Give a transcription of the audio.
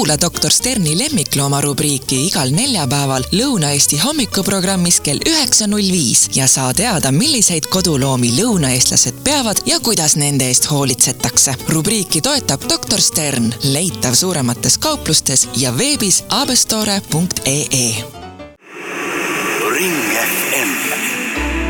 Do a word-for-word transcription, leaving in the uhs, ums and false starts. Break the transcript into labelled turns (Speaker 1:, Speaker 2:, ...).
Speaker 1: Kuula doktor Sterni lemmiklooma rubriiki igal neljapäeval Lõuna-Eesti hommikuprogrammis kell üheksa null viis ja saa teada, milliseid koduloomi lõunaeestlased peavad ja kuidas nende eest hoolitsetakse. Rubriiki toetab doktor Stern, leitav suuremates kauplustes ja veebis abestore punkt ee.
Speaker 2: Ring F M